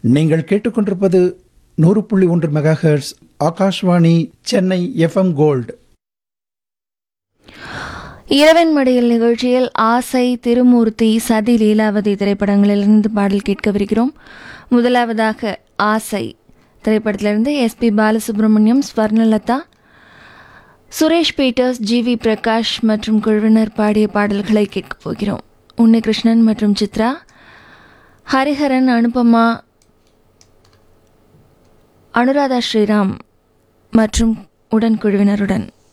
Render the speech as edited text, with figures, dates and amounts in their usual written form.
நீங்கள் கேட்டுக்கொண்டிருப்பது 100.1 megahertz Akashvani Chennai FM gold. இரவின் மடியில் நிகழ்ச்சியில் ஆசை, திருமூர்த்தி, சதி, லீலாவதி திரைப்படங்களிலிருந்து பாடல் கேட்கவிருக்கிறோம். முதலாவதாக ஆசை திரைப்படத்திலிருந்து SP Balasubramaniam, Swarnalatha, Suresh Peter's, GV Prakash மற்றும் குழுவினர் பாடிய பாடல்களை கேட்கப் போகிறோம். உன்னிகிருஷ்ணன் மற்றும் சித்ரா, ஹரிஹரன், அனுபமா, அனுராதா ஸ்ரீராம் மற்றும் உடன் குழுவினருடன்.